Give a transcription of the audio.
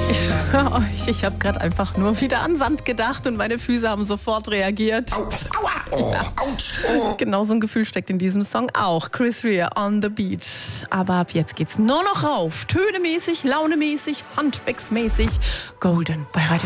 Ich habe gerade einfach nur wieder an Sand gedacht und meine Füße haben sofort reagiert. Aua, oh, ouch. Genau so ein Gefühl steckt in diesem Song auch. Chris Rea, On the Beach. Aber ab jetzt geht's nur noch rauf. Tönemäßig, launemäßig, handwerksmäßig. Golden bei Radio